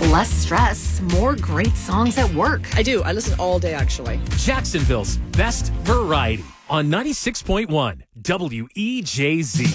Less stress, more great songs at work. I do. I listen all day, actually. Jacksonville's best variety on 96.1 WEJZ.